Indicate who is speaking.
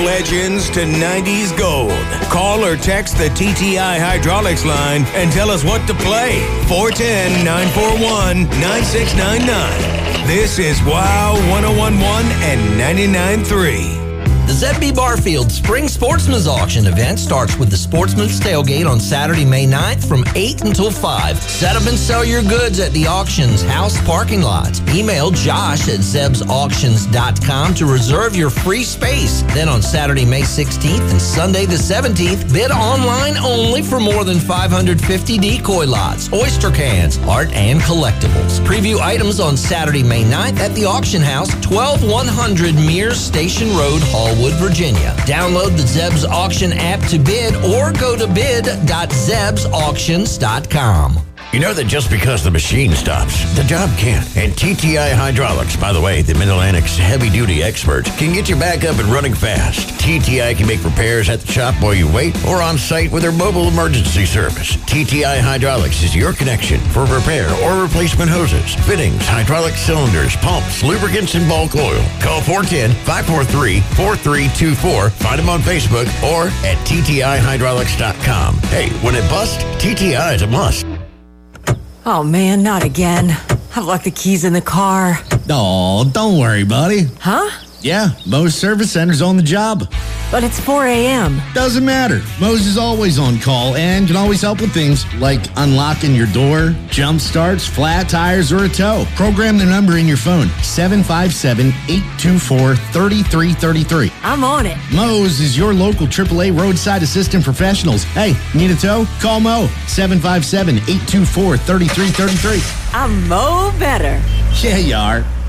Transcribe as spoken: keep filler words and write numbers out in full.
Speaker 1: Legends to nineties gold. Call or text the T T I Hydraulics line and tell us what to play. four one zero, nine four one, nine six nine nine. This is Wow one oh one point one and ninety-nine point three.
Speaker 2: The Zeb B. Barfield Spring Sportsman's Auction event starts with the Sportsman's Tailgate on Saturday, May ninth from eight until five. Set up and sell your goods at the auction's house parking lots. Email Josh at zebs auctions dot com to reserve your free space. Then on Saturday, May sixteenth and Sunday the seventeenth, bid online only for more than five hundred fifty decoy lots, oyster cans, art, and collectibles. Preview items on Saturday, May ninth at the auction house, twelve one hundred Mears Station Road, Hallwood, Virginia. Download the Zeb's Auction app to bid or go to bid dot zebs auctions dot com.
Speaker 3: You know that just because the machine stops, the job can't. And T T I Hydraulics, by the way, the Mid-Atlantic's heavy-duty experts, can get you back up and running fast. T T I can make repairs at the shop while you wait or on site with their mobile emergency service. T T I Hydraulics is your connection for repair or replacement hoses, fittings, hydraulic cylinders, pumps, lubricants, and bulk oil. Call four one zero, five four three, four three two four. Find them on Facebook or at T T I hydraulics dot com. Hey, when it busts, T T I is a must.
Speaker 4: Oh, man, not again. I've left the keys in the car.
Speaker 5: Oh, don't worry, buddy.
Speaker 4: Huh?
Speaker 5: Yeah, Moe's Service Center's on the job.
Speaker 4: But it's four a.m.
Speaker 5: Doesn't matter. Moe's is always on call and can always help with things like unlocking your door, jump starts, flat tires, or a tow. Program the number in your phone, seven five seven, eight two four, three three three three.
Speaker 4: I'm on it.
Speaker 5: Moe's is your local triple A roadside assistant professionals. Hey, need a tow? Call Moe, seven five seven, eight two four, three three three three.
Speaker 4: I'm Mo better.
Speaker 5: Yeah, you are.